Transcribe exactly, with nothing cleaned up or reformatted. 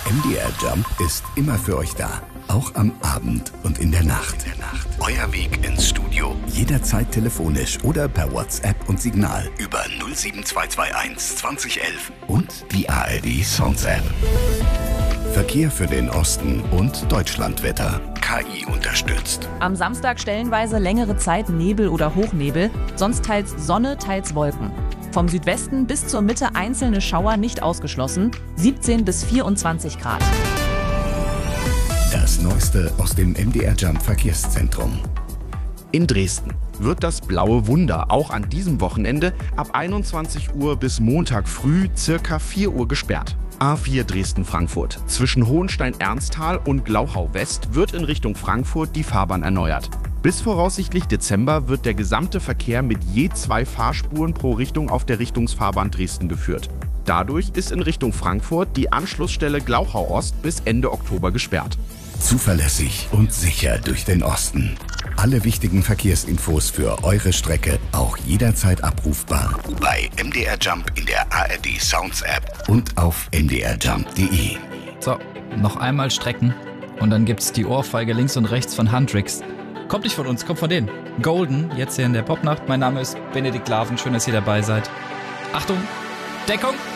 M D R Jump ist immer für euch da. Auch am Abend und in der Nacht. Euer Weg ins Studio. Jederzeit telefonisch oder per WhatsApp und Signal über null sieben zwei zwei eins zwanzig elf und die A R D Sounds App. Verkehr für den Osten und Deutschlandwetter. K I unterstützt. Am Samstag stellenweise längere Zeit Nebel oder Hochnebel, sonst teils Sonne, teils Wolken. Vom Südwesten bis zur Mitte einzelne Schauer nicht ausgeschlossen, siebzehn bis vierundzwanzig Grad. Das Neueste aus dem M D R Jump Verkehrszentrum. In Dresden wird das Blaue Wunder auch an diesem Wochenende ab einundzwanzig Uhr bis Montag früh circa vier Uhr gesperrt. A vier Dresden-Frankfurt. Zwischen Hohenstein-Ernsthal und Glauchau-West wird in Richtung Frankfurt die Fahrbahn erneuert. Bis voraussichtlich Dezember wird der gesamte Verkehr mit je zwei Fahrspuren pro Richtung auf der Richtungsfahrbahn Dresden geführt. Dadurch ist in Richtung Frankfurt die Anschlussstelle Glauchau-Ost bis Ende Oktober gesperrt. Zuverlässig und sicher durch den Osten. Alle wichtigen Verkehrsinfos für eure Strecke auch jederzeit abrufbar bei M D R Jump in der A R D Sounds App und auf m d r jump punkt d e. So, noch einmal strecken und dann gibt's die Ohrfeige links und rechts von Handrix. Kommt nicht von uns, kommt von denen. Golden, jetzt hier in der Popnacht. Mein Name ist Benedikt Laven, schön, dass ihr dabei seid. Achtung, Deckung!